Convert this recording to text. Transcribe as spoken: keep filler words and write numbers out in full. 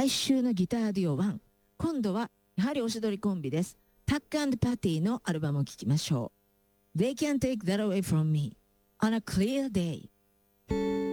来週のギターデュオワン。今度は、やはりおしどりコンビです。タック&パティのアルバムを聴きましょう。They can't take that away from me on a clear day.